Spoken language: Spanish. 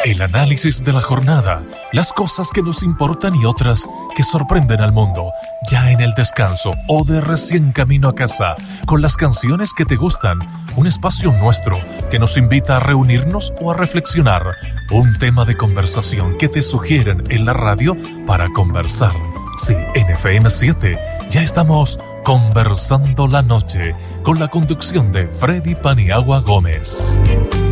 El análisis de la jornada, las cosas que nos importan y otras que sorprenden al mundo, ya en el descanso o de recién camino a casa, con las canciones que te gustan, un espacio nuestro que nos invita a reunirnos o a reflexionar, un tema de conversación que te sugieren en la radio para conversar. Sí, en FM 7 ya estamos conversando la noche con la conducción de Freddy Paniagua Gómez.